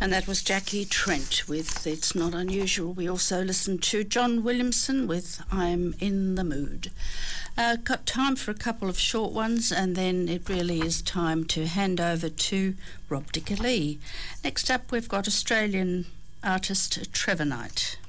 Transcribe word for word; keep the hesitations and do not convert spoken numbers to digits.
And that was Jackie Trent with It's Not Unusual. We also listened to John Williamson with I'm in the Mood. Uh, got time for a couple of short ones, and then it really is time to hand over to Rob Dickerlee. Next up, we've got Australian artist Trevor Knight.